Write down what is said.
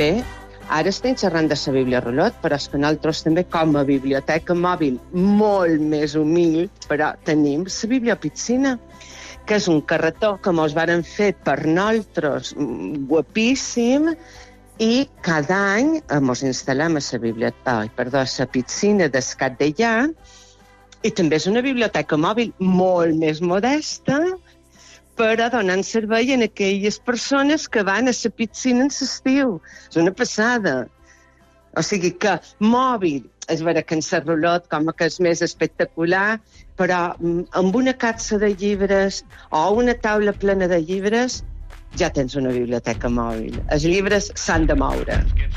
Bé, ara estem xerrant de la Bíblia Rulot, però és que nosaltres també, com a biblioteca mòbil molt més humil, però tenim la Bíblia Piscina, que és un carretó que mos varen fer per nosaltres, guapíssim, i cada any mos instal·lem a la piscina d'Escat d'Ellà, i també és una biblioteca mòbil molt més modesta, però donant servei a aquelles persones que van a la piscina en l'estiu. És una passada. O sigui que mòbil, és vera que en la Rulot com que és més espectacular, però amb una capsa de llibres o una taula plena de llibres ja tens una biblioteca mòbil. Els llibres s'han de moure.